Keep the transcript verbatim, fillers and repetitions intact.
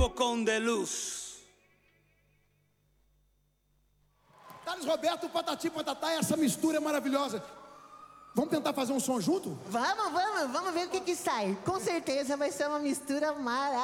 bocão de luz. Carlos Roberto, Patati Patatá, essa mistura é maravilhosa. Vamos tentar fazer um som junto? Vamos, vamos, vamos ver o que que sai. Com certeza vai ser uma mistura maravilhosa.